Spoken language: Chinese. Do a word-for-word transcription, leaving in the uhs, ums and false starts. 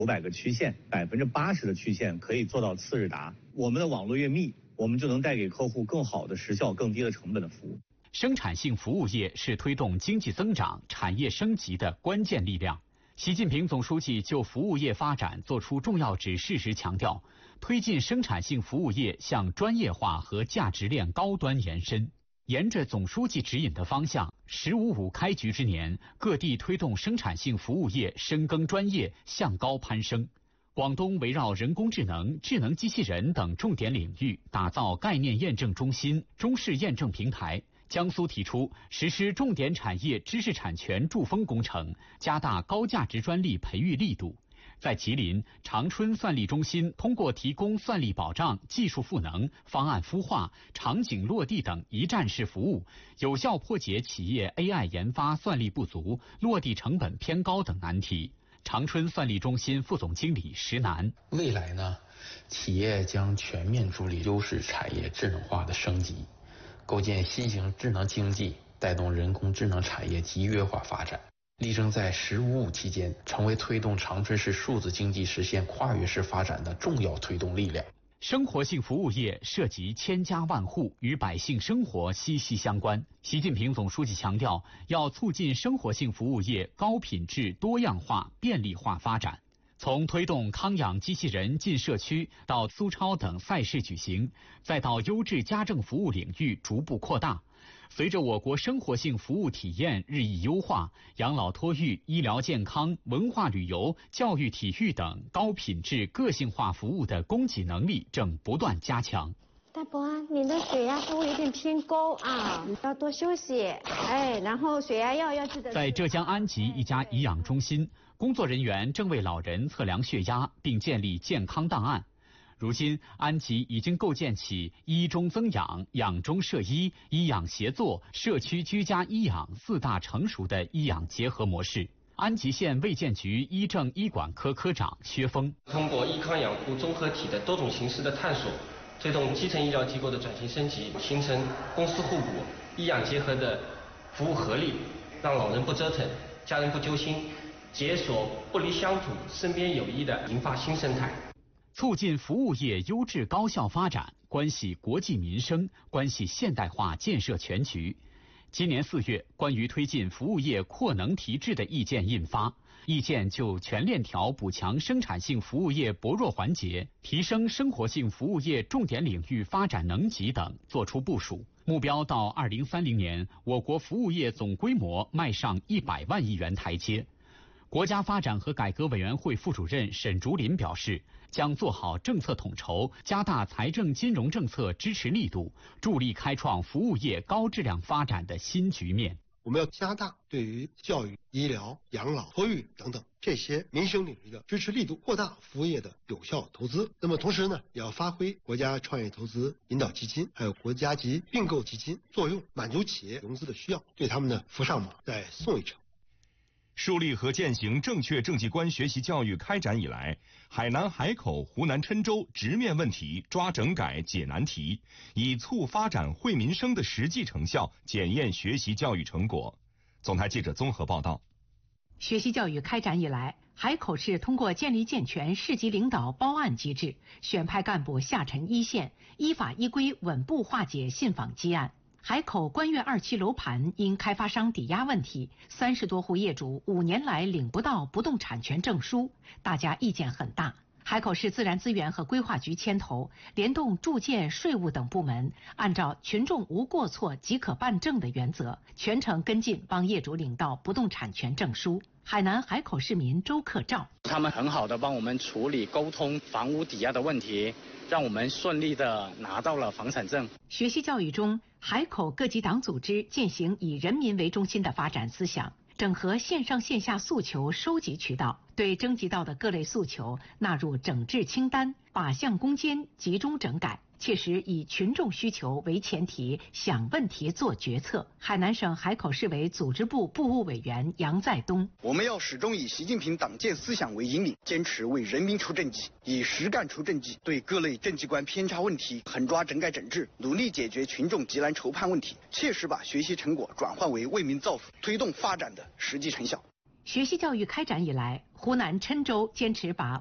五百个区县，百分之八十的区县可以做到次日达。我们的网络越密，我们就能带给客户更好的时效、更低的成本的服务。 生产性服务业是推动经济增长、产业升级的关键力量。习近平总书记就服务业发展作出重要指示时强调，推进生产性服务业向专业化和价值链高端延伸。沿着总书记指引的方向，十五五开局之年，各地推动生产性服务业深耕专业，向高攀升。广东围绕人工智能、智能机器人等重点领域打造概念验证中心、中式验证平台。江苏提出实施重点产业知识产权筑封工程，加大高价值专利培育力度。在吉林，长春算力中心通过提供算力保障、技术赋能、方案孵化、场景落地等一站式服务，有效破解企业 A I 研发算力不足、落地成本偏高等难题。长春算力中心副总经理石楠： 未来呢，企业将全面助力优势产业智能化的升级，构建新型智能经济，带动人工智能产业集约化发展，力争在“十五五”期间成为推动长春市数字经济实现跨越式发展的重要推动力量。 生活性服务业涉及千家万户，与百姓生活息息相关。习近平总书记强调，要促进生活性服务业高品质、多样化、便利化发展。从推动康养机器人进社区，到苏超等赛事举行，再到优质家政服务领域逐步扩大。随着我国生活性服务体验日益优化，养老托育、医疗健康、文化旅游、教育体育等高品质个性化服务的供给能力正不断加强。 大伯，你的血压稍微有点偏高啊，要多休息。哎，然后血压药要记得。 在浙江安吉一家颐养中心，工作人员正为老人测量血压，并建立健康档案。如今，安吉已经构建起医中增养、养中摄医、医养协作、社区居家医养四大成熟的医养结合模式。安吉县卫健局医政医管科科长薛峰： 通过医康养护综合体的多种形式的探索，推动基层医疗机构的转型升级，形成公私互补、医养结合的服务合力，让老人不折腾，家人不揪心，解锁不离乡土、身边有医的银发新生态。 促进服务业优质高效发展，关系国计民生，关系现代化建设全局。今年四月，关于推进服务业扩能提质的意见印发，意见就全链条补强生产性服务业薄弱环节，提升生活性服务业重点领域发展能级等作出部署。目标到二零三零年，我国服务业总规模迈上一百万亿元台阶。国家发展和改革委员会副主任沈竹林表示，将做好政策统筹，加大财政金融政策支持力度，助力开创服务业高质量发展的新局面。 我们要加大对于教育、医疗、养老、托育等等这些民生领域的支持力度，扩大服务业的有效投资。那么同时呢，也要发挥国家创业投资引导基金还有国家级并购基金作用，满足企业融资的需要，对他们呢扶上马，再送一程。 树立和践行正确政绩观学习教育开展以来，海南海口、湖南郴州直面问题、抓整改、解难题，以促发展惠民生的实际成效检验学习教育成果。总台记者综合报道。 学习教育开展以来，海口市通过建立健全市级领导包案机制，选派干部下沉一线，依法依规稳步化解信访积案。海口官悦二期楼盘因开发商抵押问题，三十多户业主五年来领不到不动产权证书，大家意见很大。海口市自然资源和规划局牵头，联动住建、税务等部门，按照群众无过错即可办证的原则，全程跟进帮业主领到不动产权证书。海南海口市民周克照： 他们很好的帮我们处理沟通房屋抵押的问题，让我们顺利的拿到了房产证。 学习教育中，海口各级党组织践行以人民为中心的发展思想，整合线上线下诉求收集渠道，对征集到的各类诉求纳入整治清单，靶向攻坚，集中整改，切实以群众需求为前提，想问题做决策。海南省海口市委组织部部务委员杨在东： 我们要始终以习近平党建思想为引领，坚持为人民出政绩，以实干出政绩，对各类政绩观偏差问题狠抓整改整治，努力解决群众急难愁盼问题，切实把学习成果转换为为民造福、推动发展的实际成效。 学习教育开展以来，湖南郴州坚持把